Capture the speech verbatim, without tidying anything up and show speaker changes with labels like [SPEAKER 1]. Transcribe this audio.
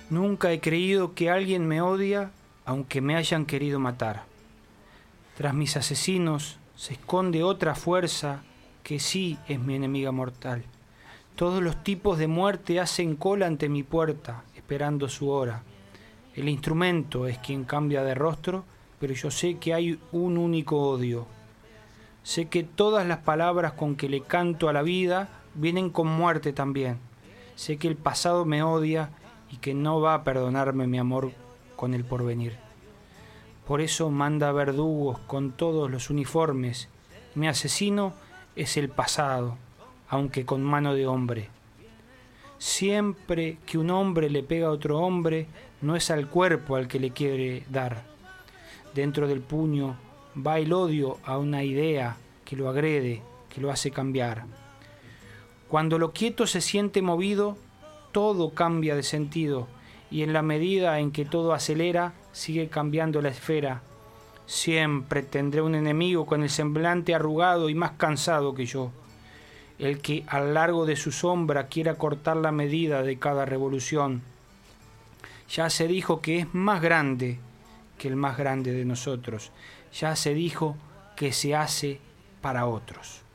[SPEAKER 1] Nunca he creído que alguien me odia, aunque me hayan querido matar. Tras mis asesinos se esconde otra fuerza que sí es mi enemiga mortal. Todos los tipos de muerte hacen cola ante mi puerta, esperando su hora. El instrumento es quien cambia de rostro, pero yo sé que hay un único odio. Sé que todas las palabras con que le canto a la vida vienen con muerte también. Sé que el pasado me odia y que no va a perdonarme mi amor con el porvenir. Por eso manda verdugos con todos los uniformes. Mi asesino es el pasado, aunque con mano de hombre. Siempre que un hombre le pega a otro hombre, no es al cuerpo al que le quiere dar. Dentro del puño va el odio a una idea que lo agrede, que lo hace cambiar. Cuando lo quieto se siente movido, todo cambia de sentido, y en la medida en que todo acelera, sigue cambiando la esfera. Siempre tendré un enemigo con el semblante arrugado y más cansado que yo, el que al largo de su sombra quiera cortar la medida de cada revolución. Ya se dijo que es más grande que el más grande de nosotros. Ya se dijo que se hace para otros.